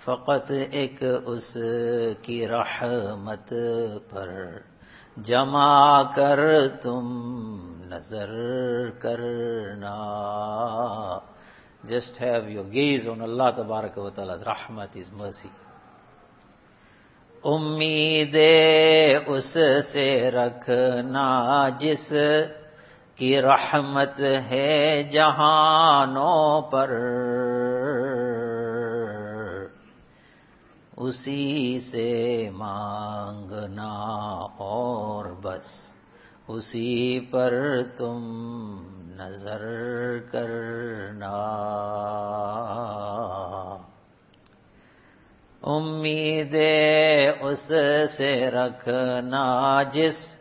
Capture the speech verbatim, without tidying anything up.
फ़क़त एक उसकी रहमत पर जमा कर तुम नजर करना. Just have your gaze on Allah Tabaraka wa Ta'ala's rahmat, His mercy. उम्मीदे उससे रखना जिस की रहमत है जहानों पर, उसी से मांगना और बस उसी पर तुम नजर करना. उम्मीदे उससे रखना जिस